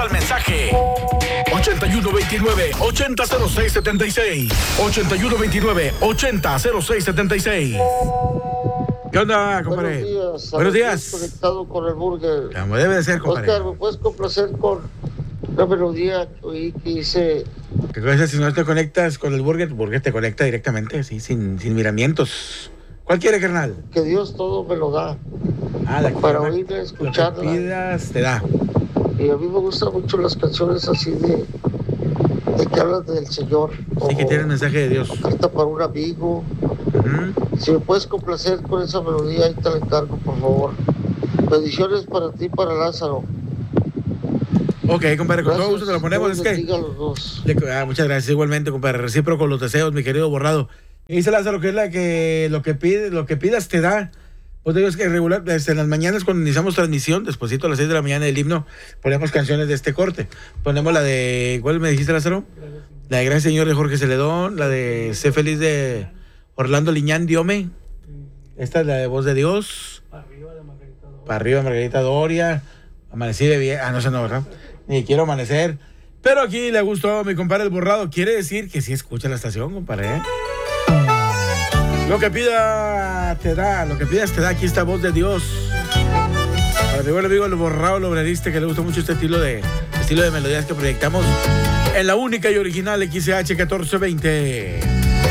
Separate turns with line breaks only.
al mensaje 8129-800676. 8129-800676. ¿Qué onda, compadre? Buenos días.
Conectado con el burger.
Como debe de ser, compadre.
Oscar, ¿me puedes complacer con una melodía que hice?
¿Qué cosa? Si no te conectas con el burger te conecta directamente, sí, sin miramientos. ¿Cuál quiere, carnal?
Que Dios todo me lo da.
Para
oírla, escucharla.
Lo que pidas, te da.
Y a mí me gustan mucho las canciones así de que hablan del Señor.
Sí, que tiene el mensaje de Dios.
Carta para un amigo. Si me puedes complacer con esa melodía, ahí te la encargo, por favor. Bendiciones para ti y para Lázaro.
Ok, compadre, con todo gusto te lo ponemos.
Es que los dos.
Muchas gracias, igualmente, compadre. Recíproco los deseos, mi querido Borrado. Y dice Lázaro que es lo que pidas te da. Pues digo, es que regular, en las mañanas cuando iniciamos transmisión, despuesito a las 6 de la mañana del himno, ponemos canciones de este corte. Ponemos la de, ¿cuál me dijiste, Lázaro? La de Gracias Señor de Jorge Celedón, la de Sé Feliz de Orlando Liñán Diome. Esta es la de Voz de Dios. Para arriba de Margarita Doria. Amanecí de bien. No sé, no, ¿verdad? Ni quiero amanecer. Pero aquí le gustó a mi compadre el Borrado. Quiere decir que sí escucha la estación, compadre, ¿eh? Lo que pida te da, lo que pidas te da. Aquí está Voz de Dios. Para mi buen amigo el Borrado, el obradista, que le gusta mucho este estilo de melodías que proyectamos en la única y original XH 1420.